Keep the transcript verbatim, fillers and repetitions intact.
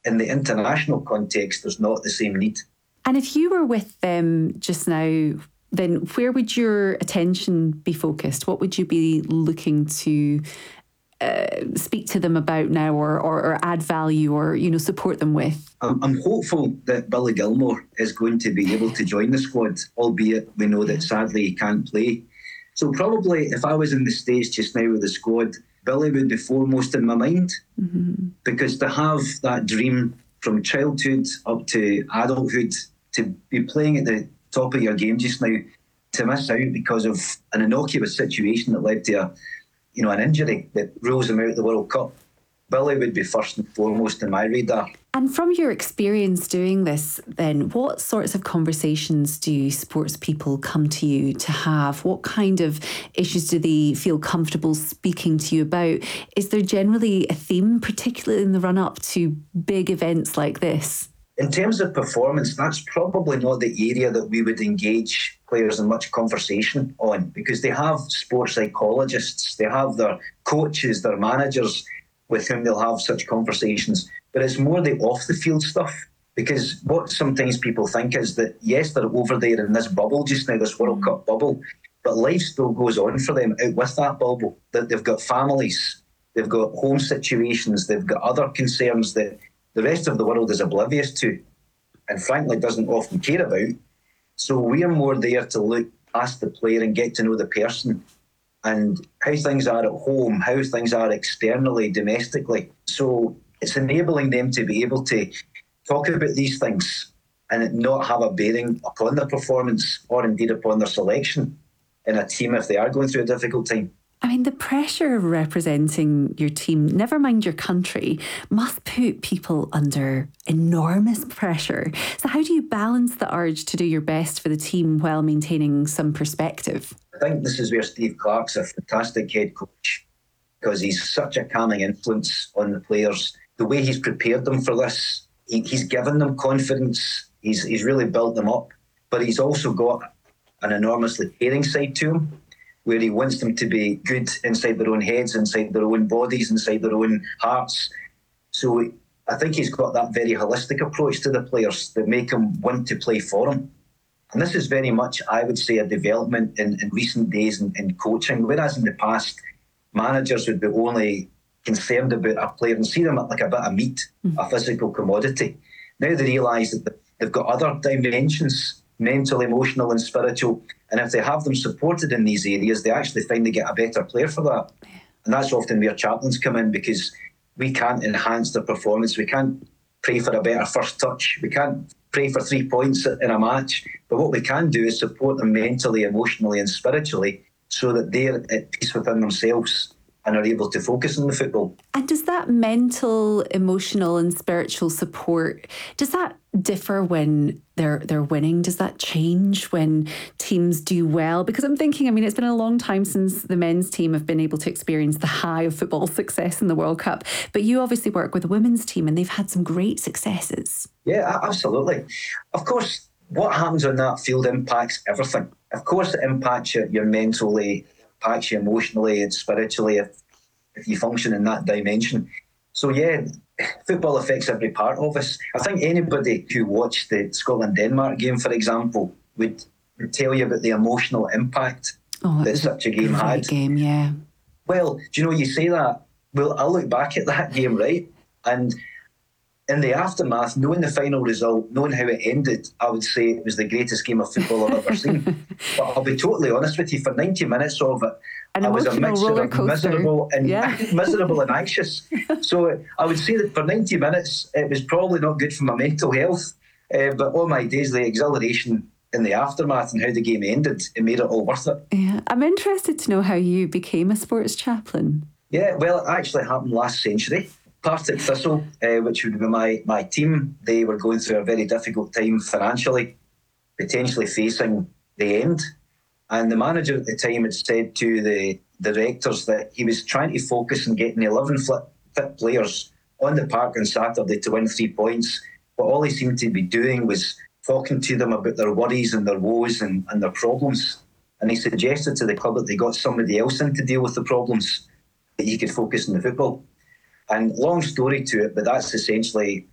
in the international context, there's not the same need. And if you were with them just now, then where would your attention be focused? What would you be looking to uh, speak to them about now, or, or, or add value, or, you know, support them with? I'm, I'm hopeful that Billy Gilmour is going to be able to join the squad, albeit we know that sadly he can't play. So probably if I was in the States just now with the squad, Billy would be foremost in my mind, mm-hmm. because to have that dream from childhood up to adulthood, to be playing at the top of your game just now, to miss out because of an innocuous situation that led to a, you know, an injury that rules him out of the World Cup, Billy would be first and foremost in my radar. And from your experience doing this then, what sorts of conversations do sports people come to you to have? What kind of issues do they feel comfortable speaking to you about? Is there generally a theme, particularly in the run-up to big events like this? In terms of performance, that's probably not the area that we would engage players in much conversation on, because they have sports psychologists, they have their coaches, their managers with whom they'll have such conversations. But it's more the off-the-field stuff, because what sometimes people think is that, yes, they're over there in this bubble just now, this World Cup bubble, but life still goes on for them out with that bubble, that they've got families, they've got home situations, they've got other concerns that the rest of the world is oblivious to and frankly doesn't often care about. So we're more there to look past the player and get to know the person and how things are at home, how things are externally, domestically. So it's enabling them to be able to talk about these things and it not have a bearing upon their performance or indeed upon their selection in a team if they are going through a difficult time. I mean, the pressure of representing your team, never mind your country, must put people under enormous pressure. So how do you balance the urge to do your best for the team while maintaining some perspective? I think this is where Steve Clarke's a fantastic head coach, because he's such a calming influence on the players. The way he's prepared them for this, he, he's given them confidence, he's, he's really built them up, but he's also got an enormously caring side to him, where he wants them to be good inside their own heads, inside their own bodies, inside their own hearts. So I think he's got that very holistic approach to the players that make them want to play for him. And this is very much, I would say, a development in, in recent days in, in coaching, whereas in the past, managers would be only concerned about a player and see them like a bit of meat, mm. a physical commodity. Now they realise that they've got other dimensions, mental, emotional and spiritual, and if they have them supported in these areas, they actually find they get a better player for that. And that's often where chaplains come in, because we can't enhance their performance, we can't pray for a better first touch, we can't pray for three points in a match, but what we can do is support them mentally, emotionally and spiritually so that they're at peace within themselves and are able to focus on the football. And does that mental, emotional and spiritual support, does that differ when they're they're winning? Does that change when teams do well? Because I'm thinking, I mean, it's been a long time since the men's team have been able to experience the high of football success in the World Cup. But you obviously work with the women's team and they've had some great successes. Yeah, absolutely. Of course, what happens on that field impacts everything. Of course, it impacts you, your mentally, impacts you emotionally and spiritually if, if you function in that dimension. So yeah, football affects every part of us. I think anybody who watched the Scotland-Denmark game, for example, would, would tell you about the emotional impact oh, that such a game had. Game, yeah. Well, do you know, you say that, well, I look back at that game, right? And in the aftermath, knowing the final result, knowing how it ended, I would say it was the greatest game of football I've ever seen. But I'll be totally honest with you, for ninety minutes of it, An I was a mixture of miserable and yeah. miserable and anxious. So I would say that for ninety minutes, it was probably not good for my mental health. Uh, but all my days, the exhilaration in the aftermath and how the game ended, it made it all worth it. Yeah, I'm interested to know how you became a sports chaplain. Yeah, well, it actually happened last century. Partick Thistle, uh, which would be my, my team, they were going through a very difficult time financially, potentially facing the end. And the manager at the time had said to the directors that he was trying to focus on getting eleven fit, fit players on the park on Saturday to win three points. But all he seemed to be doing was talking to them about their worries and their woes and, and their problems. And he suggested to the club that they got somebody else in to deal with the problems, that he could focus on the football. And long story to it, but that's essentially